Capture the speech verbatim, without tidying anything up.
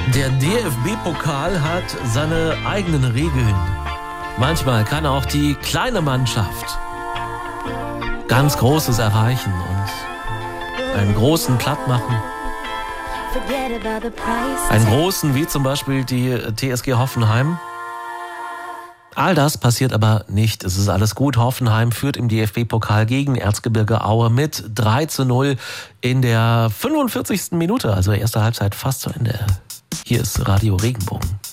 Der D F B-Pokal hat seine eigenen Regeln. Manchmal kann auch die kleine Mannschaft ganz Großes erreichen und einen Großen platt machen. Einen Großen wie zum Beispiel die T S G Hoffenheim. All das passiert aber nicht. Es ist alles gut. Hoffenheim führt im D F B-Pokal gegen Erzgebirge Aue mit drei zu null in der fünfundvierzigsten Minute. Also erste Halbzeit fast zu Ende. Hier ist Radio Regenbogen.